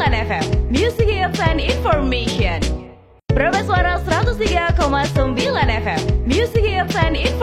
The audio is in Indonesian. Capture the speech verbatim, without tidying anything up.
sembilan F M, Music Hits and Information. Prabeswara seratus tiga koma sembilan F M, Music Hits and Information.